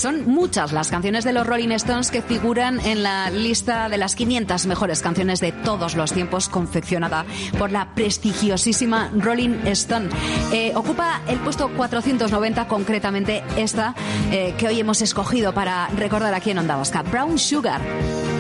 son muchas las canciones de los Rolling Stones que figuran en la lista de las 500 mejores canciones de todos los tiempos, confeccionada por la prestigiosísima Rolling Stone. Ocupa el puesto 490, concretamente esta que hoy hemos escogido para recordar aquí en Onda Vasca, Brown Sugar.